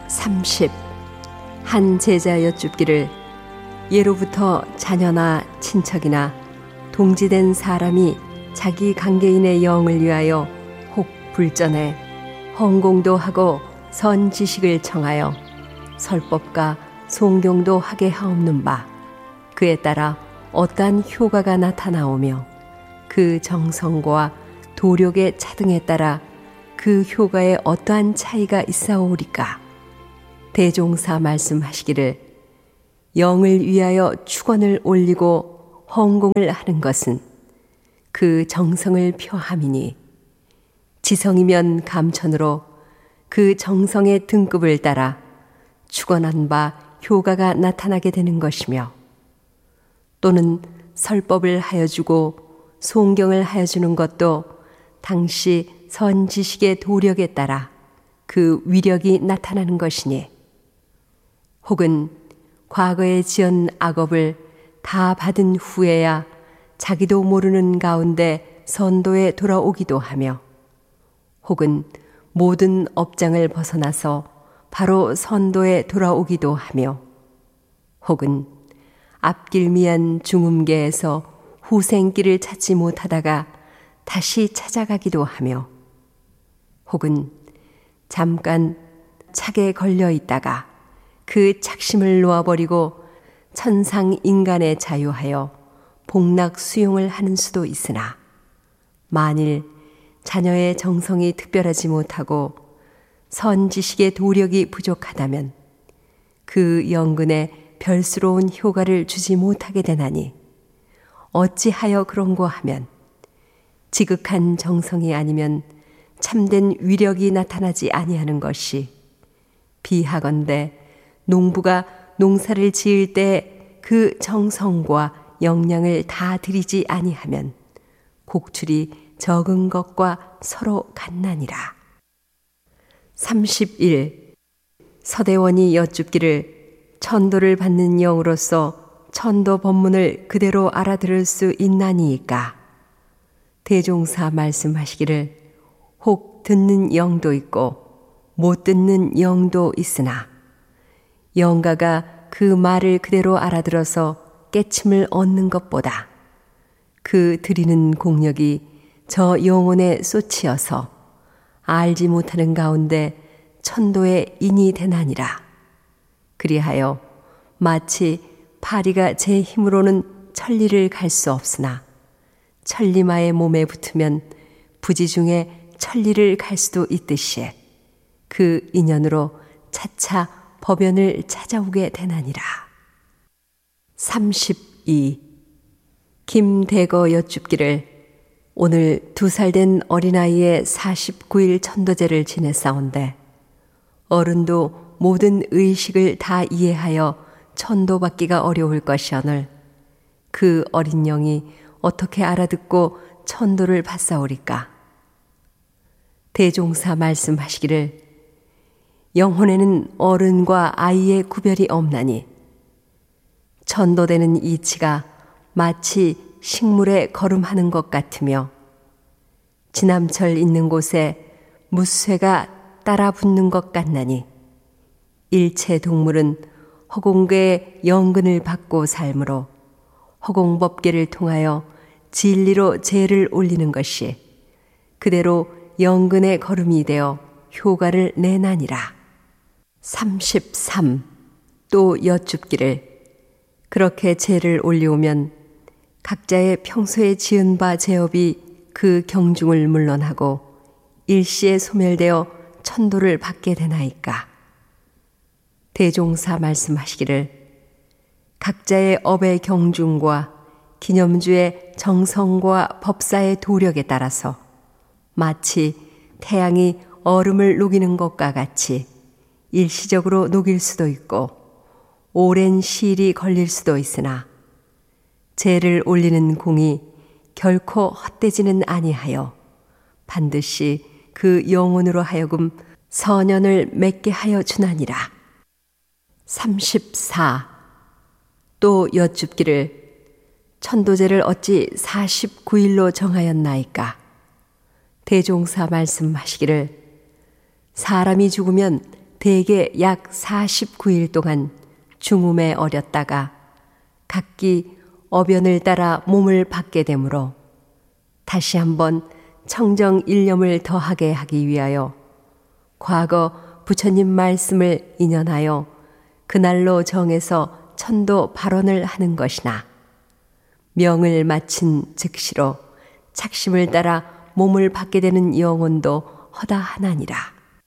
30. 한 제자 여쭙기를 예로부터 자녀나 친척이나 동지된 사람이 자기 관계인의 영을 위하여 혹 불전에 헌공도 하고 선 지식을 청하여 설법과 송경도 하게 하옵는 바 그에 따라 어떠한 효과가 나타나오며 그 정성과 도력의 차등에 따라 그 효과에 어떠한 차이가 있사오리까. 대종사 말씀하시기를 영을 위하여 축원을 올리고 헌공을 하는 것은 그 정성을 표함이니 지성이면 감천으로 그 정성의 등급을 따라 축원한 바 효과가 나타나게 되는 것이며 또는 설법을 하여주고 송경을 하여주는 것도 당시 선지식의 도력에 따라 그 위력이 나타나는 것이니 혹은 과거에 지은 악업을 다 받은 후에야 자기도 모르는 가운데 선도에 돌아오기도 하며 혹은 모든 업장을 벗어나서 바로 선도에 돌아오기도 하며 혹은 앞길미한 중음계에서 후생길을 찾지 못하다가 다시 찾아가기도 하며 혹은 잠깐 착에 걸려 있다가 그 착심을 놓아버리고 천상 인간에 자유하여 복락 수용을 하는 수도 있으나 만일 자녀의 정성이 특별하지 못하고 선지식의 도력이 부족하다면 그 영근에 별스러운 효과를 주지 못하게 되나니 어찌하여 그런고 하면 지극한 정성이 아니면 참된 위력이 나타나지 아니하는 것이 비하건대 농부가 농사를 지을 때 그 정성과 역량을 다 들이지 아니하면 곡출이 적은 것과 서로 같나니라. 31. 서대원이 여쭙기를 천도를 받는 영으로서 천도 법문을 그대로 알아들을 수 있나니이까. 대종사 말씀하시기를 혹 듣는 영도 있고 못 듣는 영도 있으나 영가가 그 말을 그대로 알아들어서 깨침을 얻는 것보다 그 드리는 공력이 저 영혼에 쏟치어서 알지 못하는 가운데 천도의 인이 되나니라. 그리하여 마치 파리가 제 힘으로는 천리를 갈 수 없으나 천리마의 몸에 붙으면 부지 중에 천리를 갈 수도 있듯이 그 인연으로 차차 법연을 찾아오게 되나니라. 32. 김대거 여쭙기를 오늘 2살 된 어린아이의 49일 천도제를 지냈사온데 어른도 모든 의식을 다 이해하여 천도받기가 어려울 것이오늘 그 어린 영이 어떻게 알아듣고 천도를 받사오리까. 대종사 말씀하시기를 영혼에는 어른과 아이의 구별이 없나니 천도되는 이치가 마치 식물에 걸음하는 것 같으며 지남철 있는 곳에 무쇠가 따라 붙는 것 같나니 일체 동물은 허공계의 영근을 받고 살므로 허공법계를 통하여 진리로 죄를 올리는 것이 그대로 영근의 걸음이 되어 효과를 내나니라. 33. 또 여쭙기를 그렇게 죄를 올리오면 각자의 평소에 지은 바 죄업이 그 경중을 물론하고 일시에 소멸되어 천도를 받게 되나이까. 대종사 말씀하시기를 각자의 업의 경중과 기념주의 정성과 법사의 도력에 따라서 마치 태양이 얼음을 녹이는 것과 같이 일시적으로 녹일 수도 있고 오랜 시일이 걸릴 수도 있으나 제를 올리는 공이 결코 헛되지는 아니하여 반드시 그 영혼으로 하여금 선연을 맺게 하여 주나니라. 34. 또 여쭙기를 천도제를 어찌 49일로 대종사 말씀하시기를 사람이 죽으면 대개 약 49일 동안 중음에 어렸다가 각기 어변을 따라 몸을 받게 되므로 다시 한번 청정 일념을 더하게 하기 위하여 과거 부처님 말씀을 인연하여 그날로 정해서 천도 발언을 하는 것이나 명을 마친 즉시로 착심을 따라 몸을 받게 되는 영혼도 허다하나니라.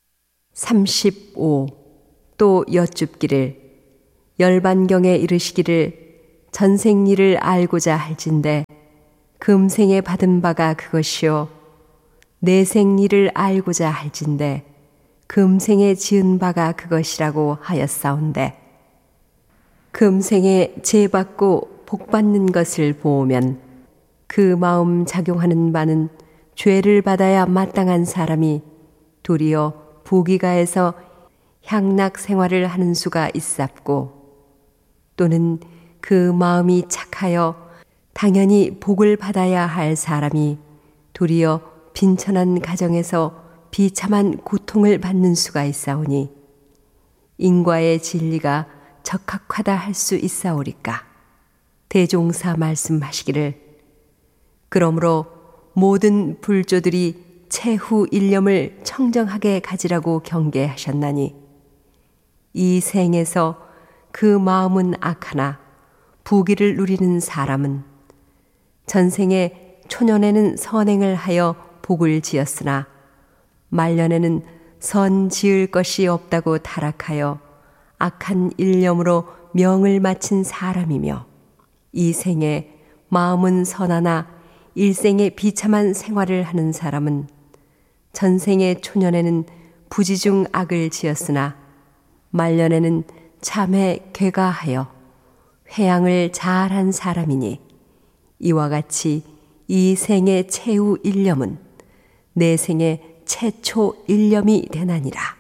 35. 또 여쭙기를 열반경에 이르시기를 전생일을 알고자 할진대 금생에 받은 바가 그것이요 내생일을 알고자 할진대 금생에 지은 바가 그것이라고 하였사온데 금생에 죄받고 복받는 것을 보면 그 마음 작용하는 바는 죄를 받아야 마땅한 사람이 도리어 부귀가에서 향락 생활을 하는 수가 있sap고 또는 그 마음이 착하여 당연히 복을 받아야 할 사람이 도리어 빈천한 가정에서 비참한 고통을 받는 수가 있사오니 인과의 진리가 적합하다 할 수 있사오리까. 대종사 말씀하시기를 그러므로 모든 불조들이 채후 일념을 청정하게 가지라고 경계하셨나니 이 생에서 그 마음은 악하나 부귀를 누리는 사람은 전생에 초년에는 선행을 하여 복을 지었으나 말년에는 선 지을 것이 없다고 타락하여 악한 일념으로 명을 마친 사람이며 이 생에 마음은 선하나 일생에 비참한 생활을 하는 사람은 전생의 초년에는 부지중 악을 지었으나 말년에는 참회 괴가하여 회양을 잘한 사람이니 이와 같이 이 생의 최후 일념은 내 생의 최초 일념이 되나니라.